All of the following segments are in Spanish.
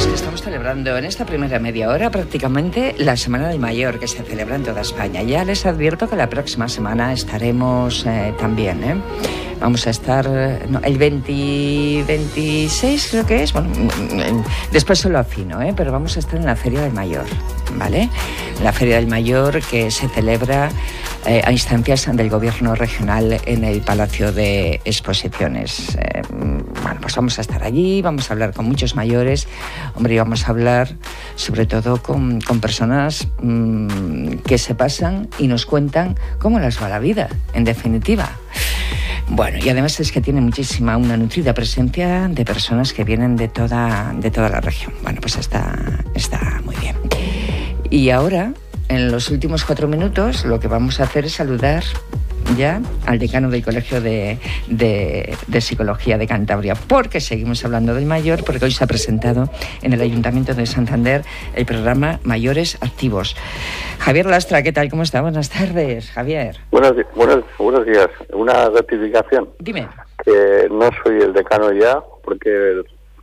que estamos celebrando en esta primera media hora prácticamente la Semana del Mayor, que se celebra en toda España. Ya les advierto que la próxima semana estaremos también, vamos a estar el 26 creo que es, bueno, después se lo afino, pero vamos a estar en la Feria del Mayor, ¿vale? La Feria del Mayor que se celebra a instancias del Gobierno regional en el Palacio de Exposiciones. Bueno, pues vamos a estar allí, vamos a hablar con muchos mayores, hombre, y vamos a hablar sobre todo con personas que se pasan y nos cuentan cómo les va la vida, en definitiva. Bueno, y además es que tiene una nutrida presencia de personas que vienen de toda la región. Bueno, pues está muy bien. Y ahora, en los últimos 4 minutos, lo que vamos a hacer es saludar ya al decano del Colegio de Psicología de Cantabria, porque seguimos hablando del mayor, porque hoy se ha presentado en el Ayuntamiento de Santander el programa Mayores Activos. Javier Lastra, ¿qué tal? ¿Cómo está? Buenas tardes, Javier. Buenos días. Una rectificación. Dime. Que no soy el decano ya, porque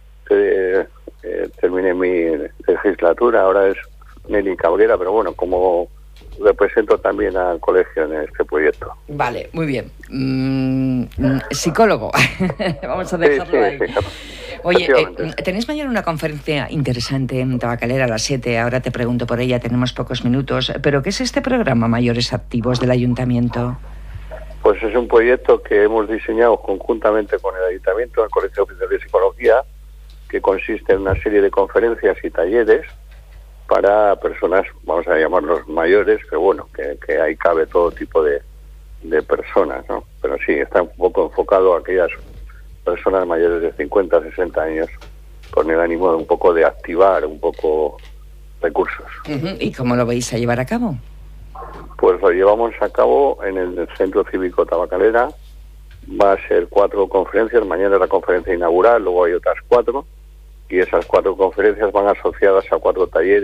terminé mi legislatura, ahora es Nelly Cabrera, pero bueno, como represento también al colegio en este proyecto. Vale, muy bien. Psicólogo. Vamos a dejarlo ahí. Sí. Oye, tenéis mañana una conferencia interesante en Tabacalera a las 7. Ahora te pregunto por ella, tenemos pocos minutos. ¿Pero qué es este programa Mayores Activos del Ayuntamiento? Pues es un proyecto que hemos diseñado conjuntamente con el Ayuntamiento, el Colegio Oficial de Psicología, que consiste en una serie de conferencias y talleres para personas, vamos a llamarlos mayores, pero bueno, que ahí cabe todo tipo de personas, ¿no? Pero sí, está un poco enfocado a aquellas personas mayores de 50, 60 años, con el ánimo de un poco de activar un poco recursos. ¿Y cómo lo vais a llevar a cabo? Pues lo llevamos a cabo en el Centro Cívico Tabacalera. Va a ser 4 conferencias, mañana es la conferencia inaugural, luego hay otras 4, y esas 4 conferencias van asociadas a 4 talleres